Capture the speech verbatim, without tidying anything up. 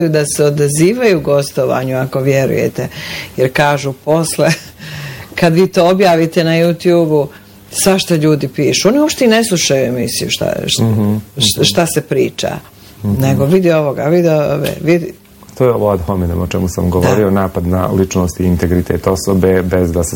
da se odazivaju gostovanju ako vjerujete, jer kažu posle kad vi to objavite na YouTube-u svašta ljudi pišu, oni uopšte ne slušaju emisiju šta, šta, mm-hmm. šta se priča, mm-hmm. nego vidi ovoga, vidi ove, vidi. To je ovo ad hominem o čemu sam govorio, da. Napad na ličnost i integritet osobe bez da se